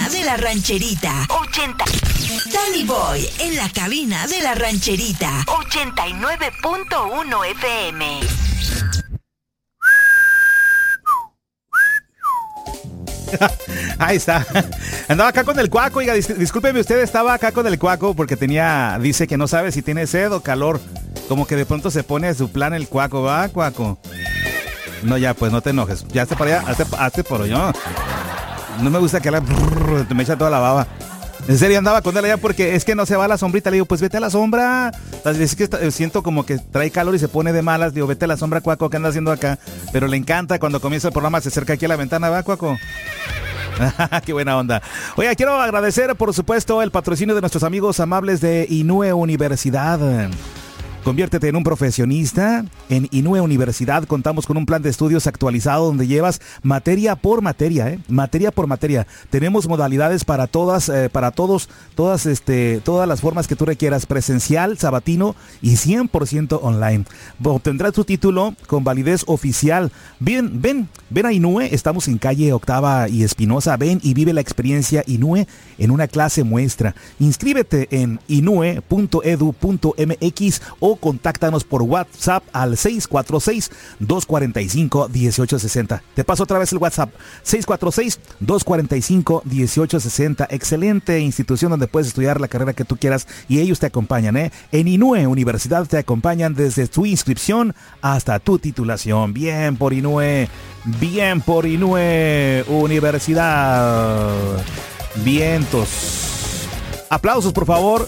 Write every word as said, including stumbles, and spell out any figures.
cabina de la rancherita. ochenta. Danny Boy en la cabina de la rancherita. ochenta y nueve punto uno F M. Ahí está. Andaba acá con el cuaco. Oiga, dis- discúlpeme, usted estaba acá con el cuaco porque tenía, dice que no sabe si tiene sed o calor. Como que de pronto se pone a su plan el cuaco, ¿va, cuaco? No, ya, pues no te enojes. Ya hazte para allá, hazte, hazte por yo. No me gusta que la... Brrr, me echa toda la baba. En serio, andaba con él allá porque es que no se va a la sombrita. Le digo, pues vete a la sombra. Es que está, siento como que trae calor y se pone de malas. Digo, vete a la sombra, cuaco, ¿qué anda haciendo acá? Pero le encanta cuando comienza el programa, se acerca aquí a la ventana, ¿va, cuaco? Qué buena onda. Oiga, quiero agradecer, por supuesto, el patrocinio de nuestros amigos amables de Inúe Universidad. Conviértete en un profesionista. En Inúe Universidad contamos con un plan de estudios actualizado donde llevas materia por materia, ¿eh? Materia por materia. Tenemos modalidades para todas, eh, para todos, todas, este, todas las formas que tú requieras: presencial, sabatino y cien por ciento online. Obtendrás tu título con validez oficial. Ven, ven, ven a Inúe. Estamos en calle Octava y Espinosa. Ven y vive la experiencia Inúe en una clase muestra. Inscríbete en inue punto edu punto mx o contáctanos por WhatsApp al seis cuatro seis, dos cuatro cinco, uno ocho seis cero. Te paso otra vez el WhatsApp, seis cuatro seis, dos cuatro cinco, uno ocho seis cero. Excelente institución donde puedes estudiar la carrera que tú quieras y ellos te acompañan, ¿eh? En Inúe Universidad te acompañan desde tu inscripción hasta tu titulación. Bien por Inúe, bien por Inúe Universidad. Vientos. Aplausos, por favor.